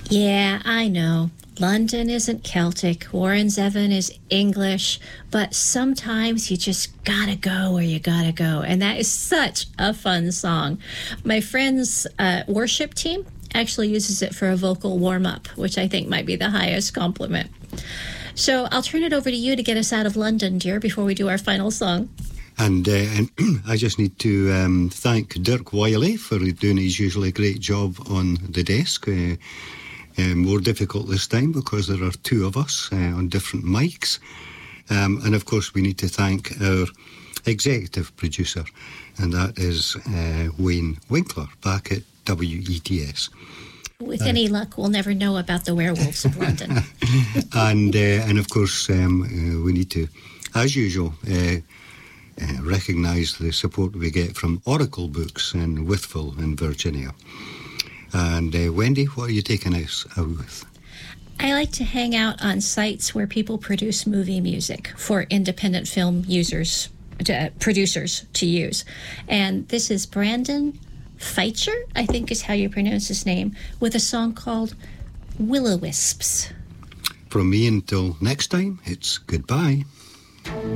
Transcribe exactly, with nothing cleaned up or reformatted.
Yeah, I know. London isn't Celtic, Warren Zevon is English, but sometimes you just gotta go where you gotta go. And that is such a fun song. My friend's uh, worship team actually uses it for a vocal warm-up, which I think might be the highest compliment. So I'll turn it over to you to get us out of London, dear, before we do our final song. And, uh, and I just need to um, thank Dirk Wiley for doing his usually great job on the desk. Uh, uh, more difficult this time because there are two of us uh, on different mics. Um, and of course, we need to thank our executive producer, and that is uh, Wayne Winkler back at W E T S. With any uh, luck, we'll never know about the werewolves of London. and uh, and of course, um, uh, we need to, as usual, uh, uh, recognise the support we get from Oracle Books in Wytheville in Virginia. And uh, Wendy, what are you taking us out with? I like to hang out on sites where people produce movie music for independent film users, uh, producers to use. And this is Brandon Feitcher, I think is how you pronounce his name, with a song called Will-O-Wisps. From me until next time, it's goodbye.